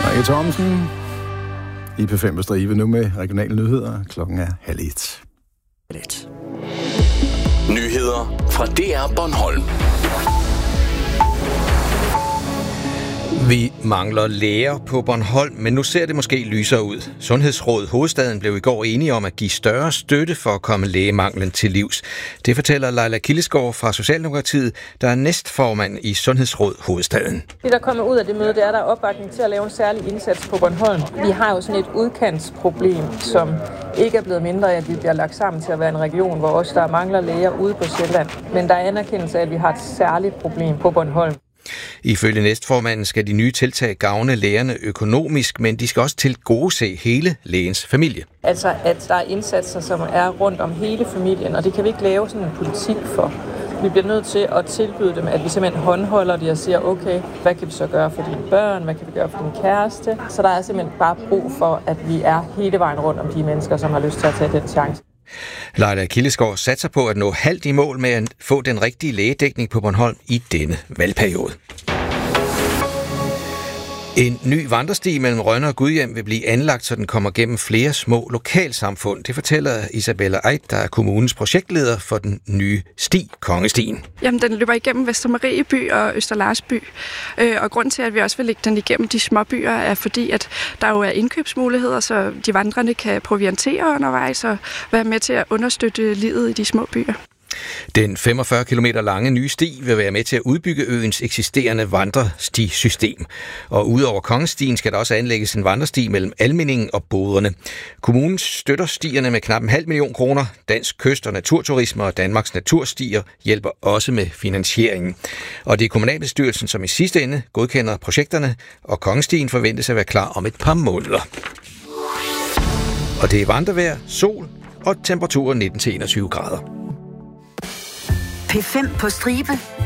Rikke Thomsen i P5 på Stribe nu med regionale nyheder. Klokken er 12:30. Nyheder fra DR Bornholm. Vi mangler læger på Bornholm, men nu ser det måske lysere ud. Sundhedsrådet Hovedstaden blev i går enige om at give større støtte for at komme lægemanglen til livs. Det fortæller Leila Kildesgaard fra Socialdemokratiet, der er næstformand i Sundhedsrådet Hovedstaden. Det, der kommer ud af det møde, det er, der er opbakning til at lave en særlig indsats på Bornholm. Vi har jo sådan et udkantsproblem, som ikke er blevet mindre af, at vi bliver lagt sammen til at være en region, hvor også der mangler læger ude på Sjælland. Men der er anerkendelse af, at vi har et særligt problem på Bornholm. Ifølge næstformanden skal de nye tiltag gavne lægerne økonomisk, men de skal også tilgodese hele lægens familie. Altså, at der er indsatser, som er rundt om hele familien, og det kan vi ikke lave sådan en politik for. Vi bliver nødt til at tilbyde dem, at vi simpelthen håndholder det og siger, okay, hvad kan vi så gøre for dine børn, hvad kan vi gøre for din kæreste? Så der er simpelthen bare brug for, at vi er hele vejen rundt om de mennesker, som har lyst til at tage den chance. Leila Kildesgaard satser på at nå halvt i mål med at få den rigtige lægedækning på Bornholm i denne valgperiode. En ny vandresti mellem Rønne og Gudhjem vil blive anlagt, så den kommer gennem flere små lokalsamfund. Det fortæller Isabella Eid, der er kommunens projektleder for den nye sti, Kongestien. Jamen, den løber igennem Vestermarieby og Østerlarsby. Og grunden til, at vi også vil lægge den igennem de små byer, er fordi, at der jo er indkøbsmuligheder, så de vandrende kan proviantere undervejs og være med til at understøtte livet i de små byer. Den 45 km lange nye sti vil være med til at udbygge øens eksisterende vandrestisystem. Og udover Kongestien skal der også anlægges en vandresti mellem Almindingen og Boderne. Kommunen støtter stierne med knap 500.000 kroner. Dansk Kyst- og Naturturisme og Danmarks Naturstier hjælper også med finansieringen. Og det er kommunalbestyrelsen, som i sidste ende godkender projekterne, og Kongestien forventes at være klar om et par måneder. Og det er vandrevejr, sol og temperaturer 19-21 grader. P5 på Stribe.